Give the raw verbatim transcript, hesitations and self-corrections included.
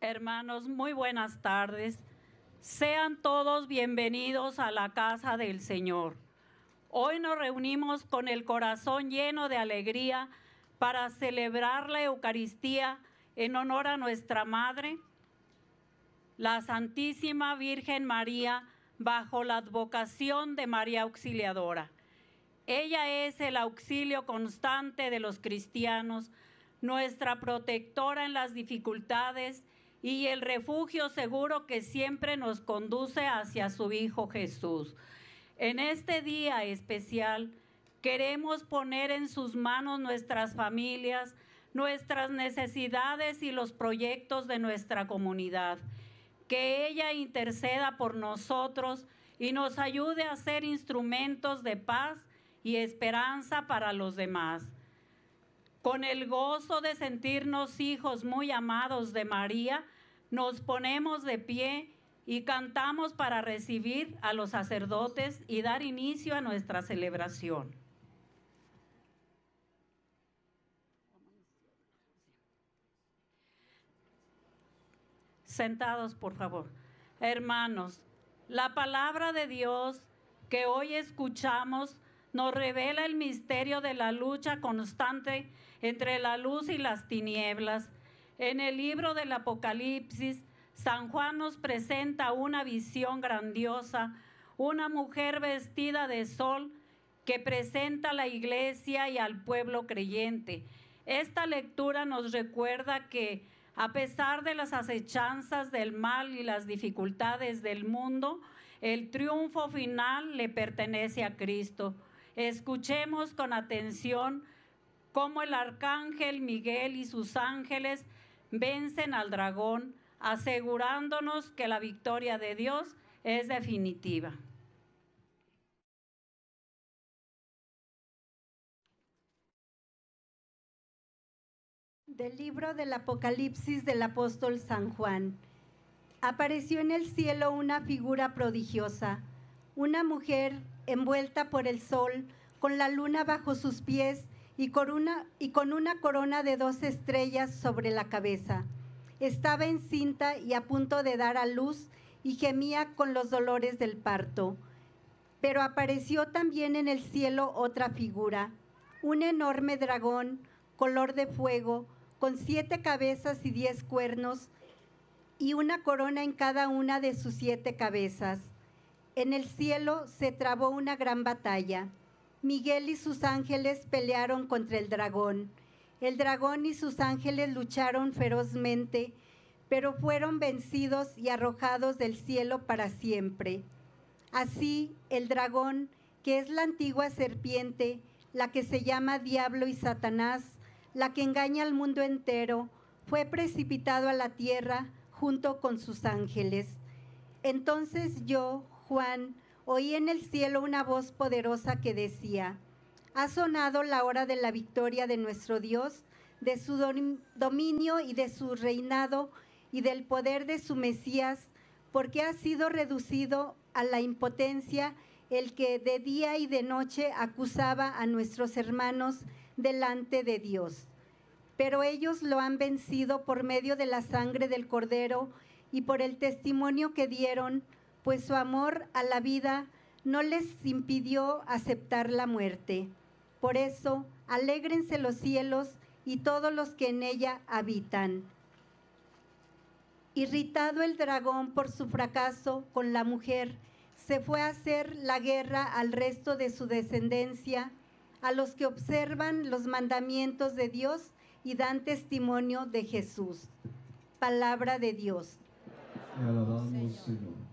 Hermanos, muy buenas tardes. Sean todos bienvenidos a la casa del Señor. Hoy nos reunimos con el corazón lleno de alegría para celebrar la Eucaristía en honor a nuestra Madre, la Santísima Virgen María, bajo la advocación de María Auxiliadora. Ella es el auxilio constante de los cristianos, nuestra protectora en las dificultades y el refugio seguro que siempre nos conduce hacia su Hijo Jesús. En este día especial queremos poner en sus manos nuestras familias, nuestras necesidades y los proyectos de nuestra comunidad. Que ella interceda por nosotros y nos ayude a ser instrumentos de paz y esperanza para los demás. Con el gozo de sentirnos hijos muy amados de María, nos ponemos de pie y cantamos para recibir a los sacerdotes y dar inicio a nuestra celebración. Sentados, por favor. Hermanos, la palabra de Dios que hoy escuchamos nos revela el misterio de la lucha constante entre la luz y las tinieblas. En el libro del Apocalipsis, San Juan nos presenta una visión grandiosa, una mujer vestida de sol que presenta a la iglesia y al pueblo creyente. Esta lectura nos recuerda que, a pesar de las acechanzas del mal y las dificultades del mundo, el triunfo final le pertenece a Cristo. Escuchemos con atención cómo el arcángel Miguel y sus ángeles vencen al dragón, asegurándonos que la victoria de Dios es definitiva. Del libro del Apocalipsis del apóstol San Juan. Apareció en el cielo una figura prodigiosa, una mujer envuelta por el sol, con la luna bajo sus pies y con una, y con una corona de dos estrellas sobre la cabeza. Estaba encinta y a punto de dar a luz y gemía con los dolores del parto. Pero apareció también en el cielo otra figura, un enorme dragón, color de fuego, con siete cabezas y diez cuernos, y una corona en cada una de sus siete cabezas. En el cielo se trabó una gran batalla. Miguel y sus ángeles pelearon contra el dragón. El dragón y sus ángeles lucharon ferozmente, pero fueron vencidos y arrojados del cielo para siempre. Así, el dragón, que es la antigua serpiente, la que se llama Diablo y Satanás, la que engaña al mundo entero, fue precipitado a la tierra junto con sus ángeles. Entonces yo, Juan, oí en el cielo una voz poderosa que decía: ha sonado la hora de la victoria de nuestro Dios, de su dominio y de su reinado y del poder de su Mesías, porque ha sido reducido a la impotencia el que de día y de noche acusaba a nuestros hermanos delante de Dios. Pero ellos lo han vencido por medio de la sangre del Cordero y por el testimonio que dieron, pues su amor a la vida no les impidió aceptar la muerte. Por eso, alégrense los cielos y todos los que en ella habitan. Irritado el dragón por su fracaso con la mujer, se fue a hacer la guerra al resto de su descendencia, a los que observan los mandamientos de Dios y dan testimonio de Jesús. Palabra de Dios. Te alabamos, Señor.